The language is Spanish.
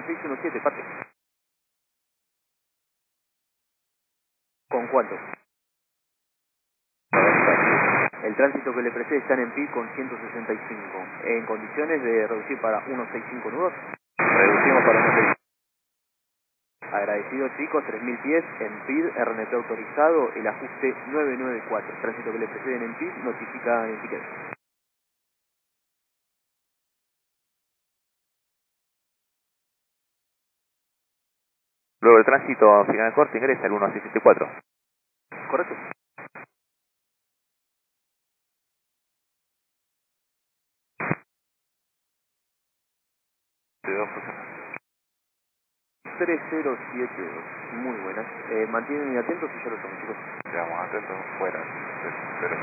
617, parte. ¿Con cuánto? El tránsito que le presté está en PID con 165. En condiciones de reducir para 165 nudos. Reducimos para 1.6. Agradecido chicos, 3000 pies en PID, RNP autorizado, el ajuste 994. El tránsito que le preceden en PID notifica en ticket. Luego el tránsito final corte ingresa el 1674. ¿Correcto? De dos personas. 3072. Muy buenas. Mantienen atentos y yo lo tomo, chicos. Quedamos atentos fuera.